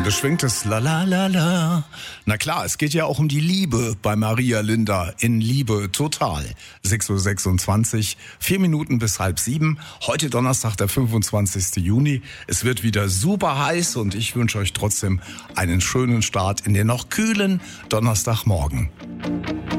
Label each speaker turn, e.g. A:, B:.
A: beschwingtes La La La La. Na klar, es geht ja auch um die Liebe bei Maria Linda in Liebe total. 6:26 Uhr, 4 Minuten bis 6:30. Heute Donnerstag, der 25. Juni. Es wird wieder super heiß und ich wünsche euch trotzdem einen schönen Start in den noch kühlen Donnerstagmorgen.